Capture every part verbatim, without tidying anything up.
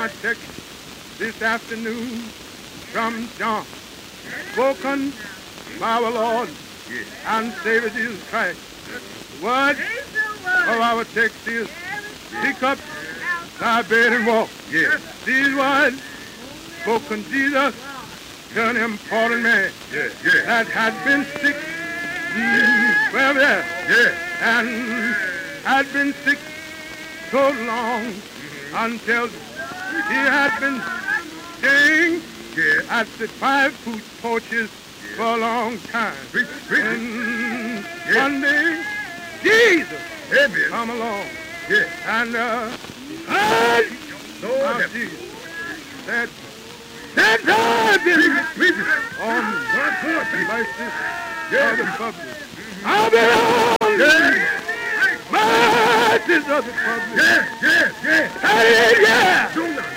my text this afternoon from John, spoken by our Lord and Savior Jesus Christ. The word of our text is, pick up thy bed and walk. Yes. These words spoken Jesus to an important man Yes. Yes. that had been sick mm, twelve years Yes. and had been sick so long until he had been staying Yes. at the five food porches for a long time. Preach, preach. And Yes. one day, Jesus Amen. come along Yes. and uh, heard Lord, of have Jesus. That that I've preach been it, preach it. on One foot. like this Yes. of the public. I've been on Yes. masses of the public. Yes. Yes. Yes. Hey, yeah. Do not,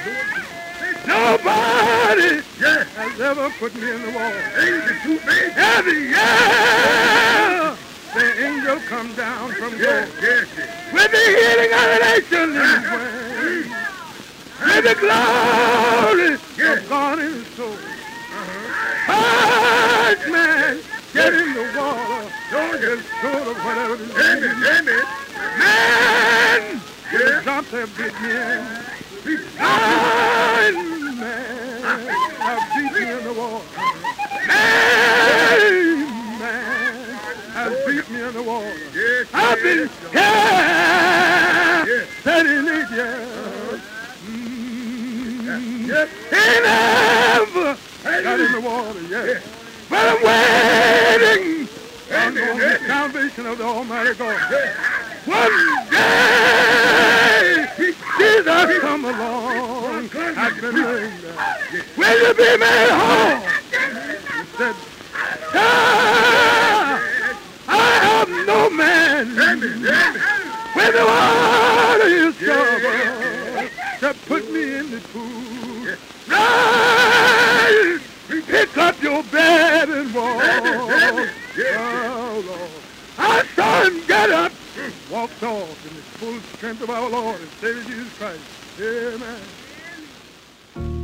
Nobody Yes. has ever put me in the wall. Ain't the two things? Every year, the angel come down from Yes. God Yes. Yes. with the healing of the nation in his way, with the glory Yes. of God in his soul. Uh-huh. First man, get in the water, Lord, get short of whatever it Amen. is. Amen. Man, Yes. get drop their big men. Nine men have beat me in the water. Nine men have beat me in the water. Yes. I've been Yes. here thirty-eight years. Mm. Yes. He never got in the water yet. But I'm waiting on the salvation of the Almighty God. One day, Jesus come along. I've been waiting. Will you be made whole? He said, "Ah, I have no man when the water is troubled to put me in the pool. Rise, pick up your bed and walk." Oh, Lord. I saw him get up, walked off in the full strength of our Lord and Savior Jesus Christ. Amen.